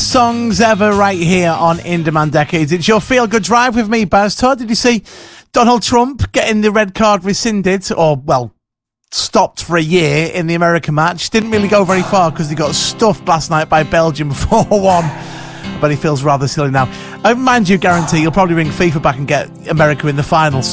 best songs ever right here on In Demand Decades. It's your feel-good drive with me, Baz Todd. Did you see Donald Trump getting the red card rescinded, or, well, stopped for a year in the American match? Didn't really go very far because he got stuffed last night by Belgium 4-1. But he feels rather silly now. Mind you, guarantee you'll probably bring FIFA back and get America in the final